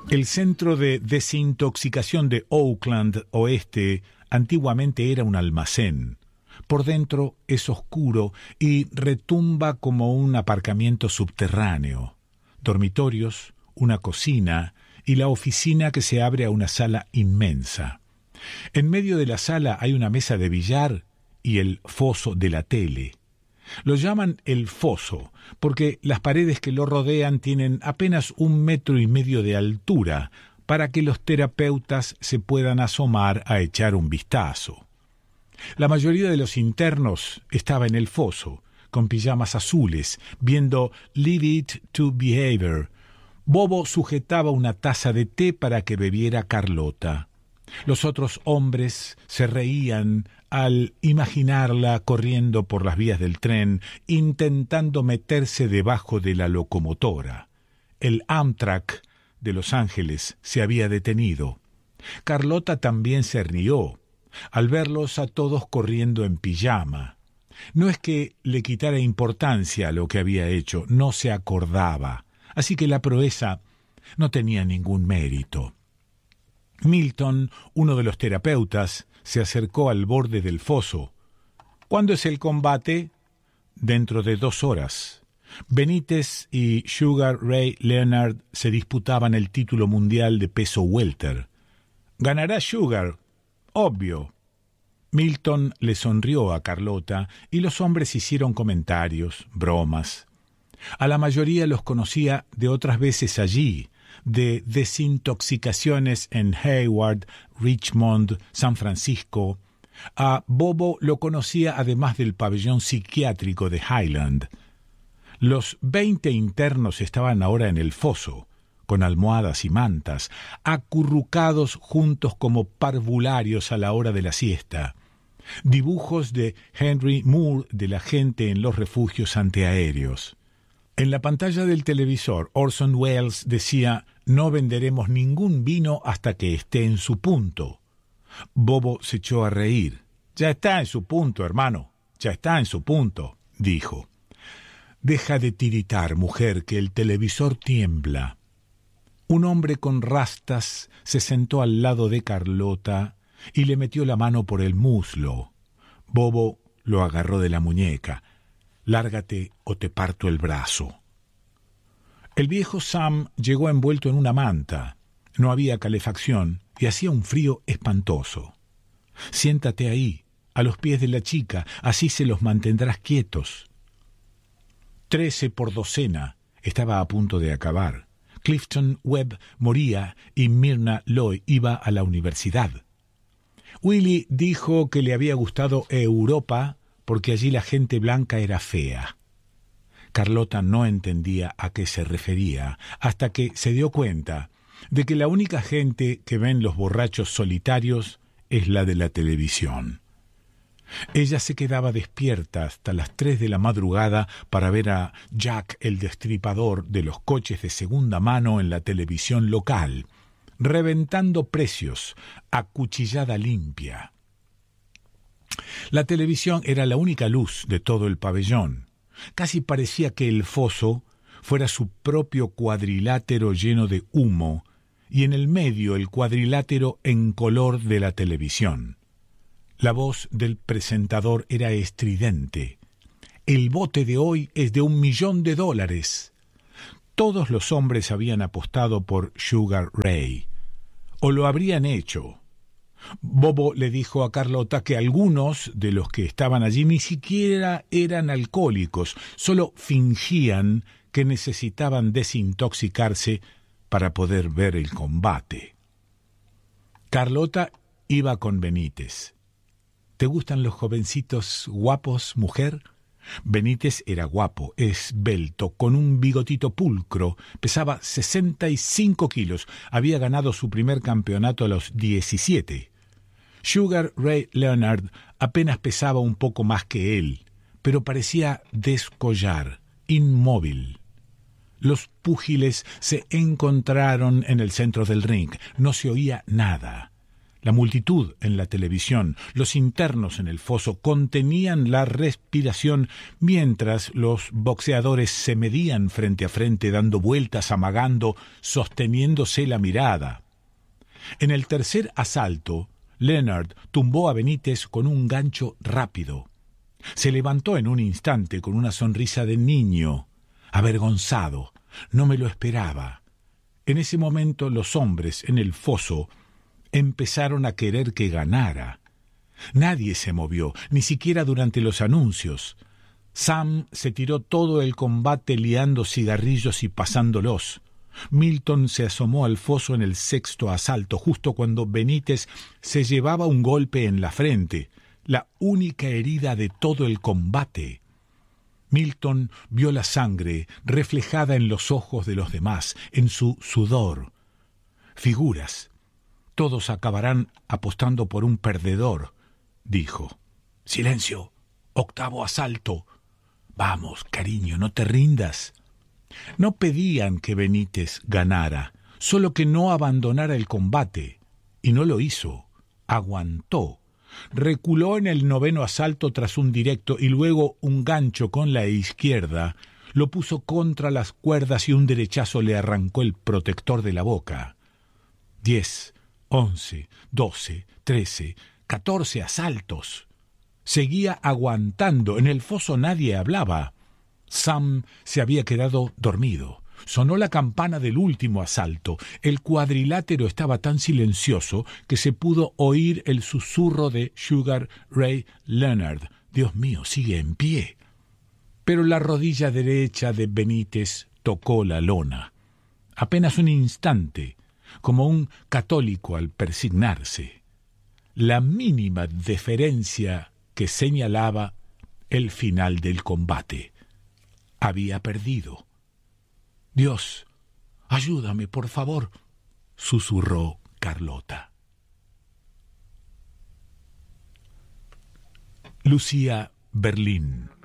El centro de desintoxicación de Oakland Oeste antiguamente era un almacén. Por dentro es oscuro y retumba como un aparcamiento subterráneo. Dormitorios, una cocina y la oficina que se abre a una sala inmensa. En medio de la sala hay una mesa de billar y el foso de la tele. Lo llaman el foso porque las paredes que lo rodean tienen apenas 1,5 metros de altura para que los terapeutas se puedan asomar a echar un vistazo. La mayoría de los internos estaba en el foso, con pijamas azules, viendo Leave It to Behavior. Bobo sujetaba una taza de té para que bebiera Carlota. Los otros hombres se reían al imaginarla corriendo por las vías del tren, intentando meterse debajo de la locomotora. El Amtrak de Los Ángeles se había detenido. Carlota también se rió al verlos a todos corriendo en pijama. No es que le quitara importancia a lo que había hecho, no se acordaba, así que la proeza no tenía ningún mérito. Milton, uno de los terapeutas, se acercó al borde del foso. ¿Cuándo es el combate? Dentro de 2 horas. Benítez y Sugar Ray Leonard se disputaban el título mundial de peso welter. Ganará Sugar, obvio. Milton le sonrió a Carlota y los hombres hicieron comentarios, bromas. A la mayoría los conocía de otras veces allí, de desintoxicaciones en Hayward, Richmond, San Francisco. A Bobo lo conocía además del pabellón psiquiátrico de Highland. Los 20 internos estaban ahora en el foso, con almohadas y mantas, acurrucados juntos como parvularios a la hora de la siesta. Dibujos de Henry Moore de la gente en los refugios antiaéreos. En la pantalla del televisor, Orson Welles decía: «No venderemos ningún vino hasta que esté en su punto». Bobo se echó a reír. «Ya está en su punto, hermano, ya está en su punto», dijo. «Deja de tiritar, mujer, que el televisor tiembla». Un hombre con rastas se sentó al lado de Carlota y le metió la mano por el muslo. Bobo lo agarró de la muñeca. «Lárgate o te parto el brazo». El viejo Sam llegó envuelto en una manta. No había calefacción y hacía un frío espantoso. «Siéntate ahí, a los pies de la chica, así se los mantendrás quietos». 13 por docena. Estaba a punto de acabar. Clifton Webb moría y Myrna Loy iba a la universidad. Willie dijo que le había gustado Europa porque allí la gente blanca era fea. Carlota no entendía a qué se refería, hasta que se dio cuenta de que la única gente que ven los borrachos solitarios es la de la televisión. Ella se quedaba despierta hasta las 3 de la madrugada para ver a Jack el Destripador de los coches de segunda mano en la televisión local, reventando precios a cuchillada limpia. La televisión era la única luz de todo el pabellón. Casi parecía que el foso fuera su propio cuadrilátero lleno de humo y en el medio el cuadrilátero en color de la televisión. La voz del presentador era estridente. «El bote de hoy es de $1.000.000. Todos los hombres habían apostado por Sugar Ray. O lo habrían hecho. Bobo le dijo a Carlota que algunos de los que estaban allí ni siquiera eran alcohólicos, solo fingían que necesitaban desintoxicarse para poder ver el combate. Carlota iba con Benítez. ¿Te gustan los jovencitos guapos, mujer? Benítez era guapo, esbelto, con un bigotito pulcro, pesaba 65 kilos, había ganado su primer campeonato a los 17. Sugar Ray Leonard apenas pesaba un poco más que él, pero parecía descollar, inmóvil. Los púgiles se encontraron en el centro del ring, no se oía nada. La multitud en la televisión, los internos en el foso contenían la respiración mientras los boxeadores se medían frente a frente, dando vueltas, amagando, sosteniéndose la mirada. En el tercer asalto, Leonard tumbó a Benítez con un gancho rápido. Se levantó en un instante con una sonrisa de niño, avergonzado. No me lo esperaba. En ese momento los hombres en el foso empezaron a querer que ganara. Nadie se movió, ni siquiera durante los anuncios. Sam se tiró todo el combate liando cigarrillos y pasándolos. Milton se asomó al foso en el sexto asalto, justo cuando Benítez se llevaba un golpe en la frente, la única herida de todo el combate. Milton vio la sangre reflejada en los ojos de los demás, en su sudor. Figuras. Todos acabarán apostando por un perdedor, dijo. Silencio. Octavo asalto. Vamos, cariño, no te rindas. No pedían que Benítez ganara, solo que no abandonara el combate. Y no lo hizo. Aguantó. Reculó en el noveno asalto tras un directo y luego un gancho con la izquierda. Lo puso contra las cuerdas y un derechazo le arrancó el protector de la boca. 10, 11, 12, 13, 14 asaltos. Seguía aguantando. En el foso nadie hablaba. Sam se había quedado dormido. Sonó la campana del último asalto. El cuadrilátero estaba tan silencioso que se pudo oír el susurro de Sugar Ray Leonard. Dios mío, sigue en pie. Pero la rodilla derecha de Benítez tocó la lona. Apenas un instante, como un católico al persignarse. La mínima deferencia que señalaba el final del combate. Había perdido. Dios, ayúdame, por favor, susurró Carlota. Lucía Berlín.